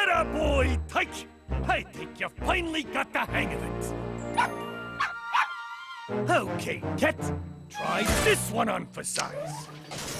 Attaboy, Tyke! I think you finally got the hang of it. Okay, Ket, try this one on for size.